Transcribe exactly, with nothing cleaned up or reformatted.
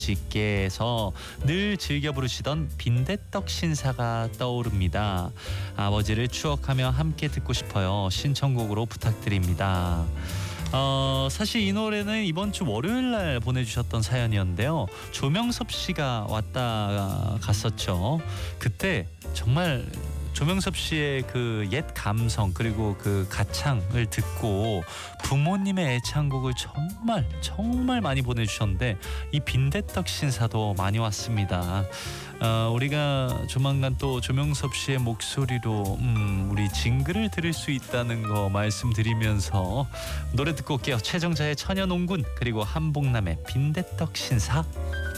아버지께서 늘 즐겨 부르시던 빈대떡 신사가 떠오릅니다. 아버지를 추억하며 함께 듣고 싶어요. 신청곡으로 부탁드립니다. 어, 사실 이 노래는 이번 주 월요일 날 보내주셨던 사연이었는데요. 조명섭 씨가 왔다 갔었죠. 그때 정말 조명섭 씨의 그 옛 감성 그리고 그 가창을 듣고 부모님의 애창곡을 정말 정말 많이 보내주셨는데 이 빈대떡 신사도 많이 왔습니다. 어, 우리가 조만간 또 조명섭 씨의 목소리로 음, 우리 징글을 들을 수 있다는 거 말씀드리면서 노래 듣고 올게요. 최정자의 천연옹군 그리고 한복남의 빈대떡 신사.